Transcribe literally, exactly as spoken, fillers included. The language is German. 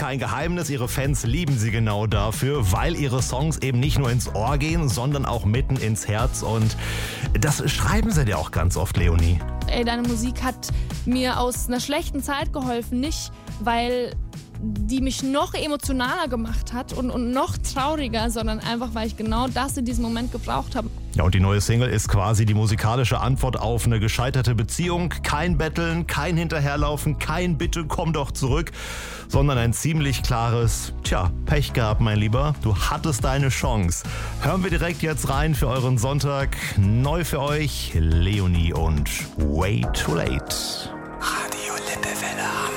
kein Geheimnis, ihre Fans lieben sie genau dafür, weil ihre Songs eben nicht nur ins Ohr gehen, sondern auch mitten ins Herz. Und das schreiben sie dir auch ganz oft, Leonie. Ey, deine Musik hat mir aus einer schlechten Zeit geholfen, nicht weil die mich noch emotionaler gemacht hat und, und noch trauriger, sondern einfach, weil ich genau das in diesem Moment gebraucht habe. Ja, und die neue Single ist quasi die musikalische Antwort auf eine gescheiterte Beziehung. Kein Betteln, kein Hinterherlaufen, kein Bitte, komm doch zurück, sondern ein ziemlich klares, tja, Pech gehabt, mein Lieber, du hattest deine Chance. Hören wir direkt jetzt rein für euren Sonntag. Neu für euch, Leonie und Way Too Late.